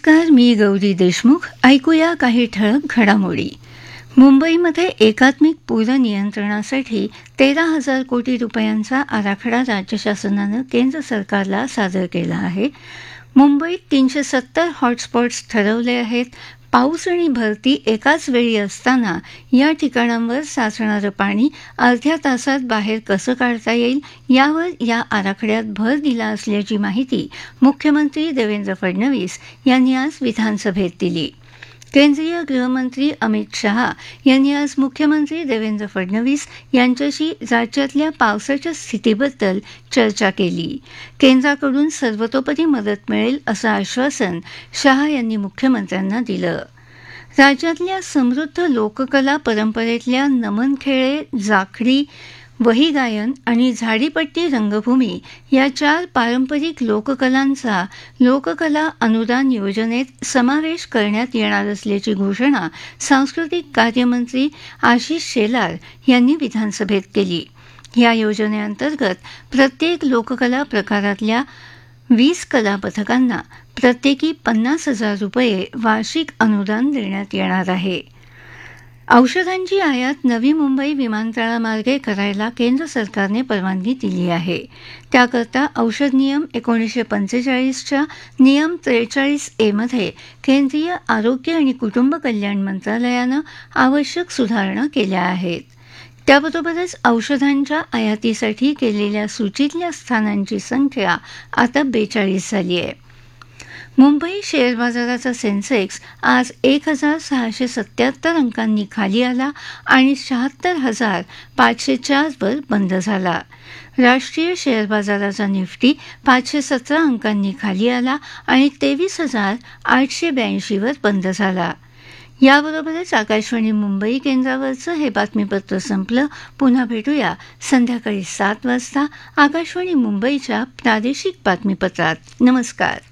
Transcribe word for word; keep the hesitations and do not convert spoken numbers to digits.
नमस्कार, मी गौरी देशमुख. ऐकूया काही ठळक घडामोडी. मुंबईमध्ये एकात्मिक पूर नियंत्रणासाठी तेरा हजार कोटी रुपयांचा आराखडा राज्य शासनानं केंद्र सरकारला सादर केला आहे. मुंबईत तीनशे सत्तर हॉटस्पॉट्स ठरवले आहेत. पाऊस आणि भरती एकाच वेळी असताना या ठिकाणांवर साचणारं पाणी अर्ध्या तासात बाहेर कसं काढता येईल यावर या आराखड्यात भर दिला असल्याची माहिती मुख्यमंत्री देवेंद्र फडणवीस यांनी आज विधानसभेत दिली. केंद्रीय गृहमंत्री अमित शहा यांनी आज मुख्यमंत्री देवेंद्र फडणवीस यांच्याशी राज्यातल्या पावसाच्या स्थितीबद्दल चर्चा केली. केंद्राकडून सर्वतोपरी मदत मिळेल असं आश्वासन शहा यांनी मुख्यमंत्र्यांना दिलं. राज्यातल्या समृद्ध लोककला परंपरेतल्या नमन खेळे, जाखडी, वहीगायन आणि झाडीपट्टी रंगभूमी या चार पारंपरिक लोककलांचा लोककला अनुदान योजनेत समावेश करण्यात येणार असल्याची घोषणा सांस्कृतिक कार्यमंत्री आशिष शेलार यांनी विधानसभेत केली. या योजनेअंतर्गत प्रत्येक लोककला प्रकारातल्या वीस कला पथकांना प्रत्येकी पन्नास हजार रुपये वार्षिक अनुदान देण्यात येणार आहे. औषधांची आयात नवी मुंबई विमानतळामार्गे करायला केंद्र सरकारने परवानगी दिली आहे. त्याकरता औषध नियम एकोणीसशे पंचेचाळीसच्या नियम त्रेचाळीस एमध्ये केंद्रीय आरोग्य आणि कुटुंब कल्याण मंत्रालयानं आवश्यक सुधारणा केल्या आहेत. त्याबरोबरच औषधांच्या आयातीसाठी केलेल्या सूचीतल्या स्थानांची संख्या आता बेचाळीस झाली आहे. मुंबई शेअर बाजाराचा सेन्सेक्स आज एक हजार सहाशे सत्याहत्तर अंकांनी खाली आला आणि शहात्तर हजार पाचशे चारवर बंद झाला. राष्ट्रीय शेअर बाजाराचा निफ्टी पाचशे सतरा अंकांनी खाली आला आणि तेवीस हजार आठशे ब्याऐंशीवर बंद झाला. याबरोबरच आकाशवाणी मुंबई केंद्रावरचं हे बातमीपत्र संपलं. पुन्हा भेटूया संध्याकाळी सात वाजता आकाशवाणी मुंबईच्या प्रादेशिक बातमीपत्रात. नमस्कार.